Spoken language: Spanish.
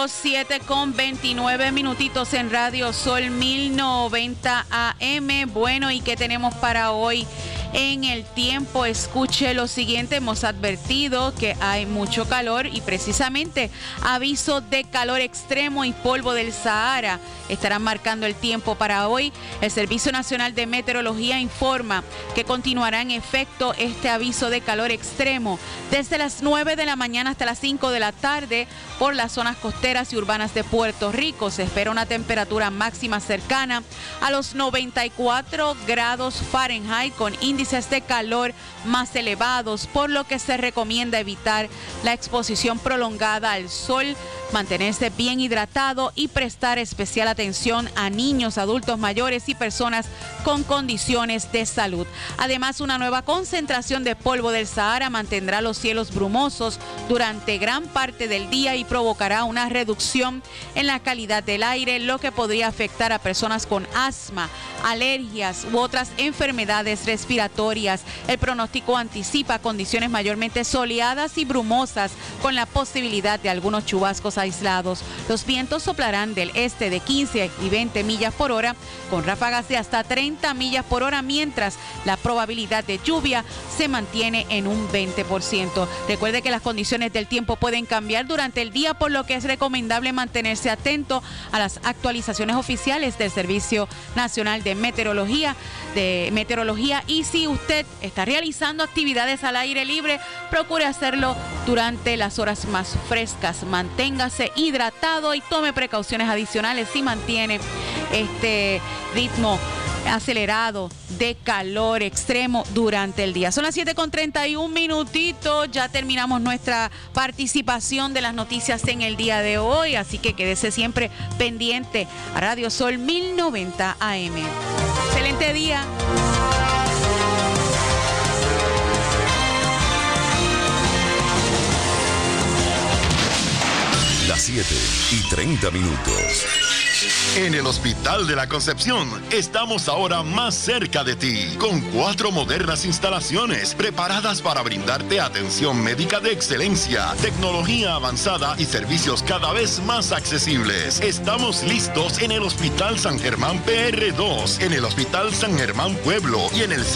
7:29 minutitos en Radio Sol 1090 AM. Bueno, ¿y qué tenemos para hoy en el tiempo? Escuche lo siguiente, hemos advertido que hay mucho calor y precisamente aviso de calor extremo y polvo del Sahara estarán marcando el tiempo para hoy. El Servicio Nacional de Meteorología informa que continuará en efecto este aviso de calor extremo desde las 9 de la mañana hasta las 5 de la tarde por las zonas costeras y urbanas de Puerto Rico. Se espera una temperatura máxima cercana a los 94 grados Fahrenheit con índices de calor más elevados, por lo que se recomienda evitar la exposición prolongada al sol, mantenerse bien hidratado y prestar especial atención a niños, adultos mayores y personas con condiciones de salud. Además, una nueva concentración de polvo del Sahara mantendrá los cielos brumosos durante gran parte del día y provocará una reducción en la calidad del aire, lo que podría afectar a personas con asma, alergias u otras enfermedades respiratorias. El pronóstico anticipa condiciones mayormente soleadas y brumosas con la posibilidad de algunos chubascos aislados. Los vientos soplarán del este de 15 y 20 millas por hora con ráfagas de hasta 30 millas por hora, mientras la probabilidad de lluvia se mantiene en un 20%. Recuerde que las condiciones del tiempo pueden cambiar durante el día, por lo que es recomendable mantenerse atento a las actualizaciones oficiales del Servicio Nacional de Meteorología. Y si usted está realizando actividades al aire libre, procure hacerlo durante las horas más frescas. Manténgase hidratado y tome precauciones adicionales si mantiene este ritmo acelerado de calor extremo durante el día. Son las 7:31 minutitos, ya terminamos nuestra participación de las noticias en el día de hoy, así que quédese siempre pendiente a Radio Sol 1090 AM. Excelente día. Las 7:30. En el Hospital de la Concepción estamos ahora más cerca de ti, con 4 modernas instalaciones preparadas para brindarte atención médica de excelencia, tecnología avanzada y servicios cada vez más accesibles. Estamos listos en el Hospital San Germán PR2, en el Hospital San Germán Pueblo y en el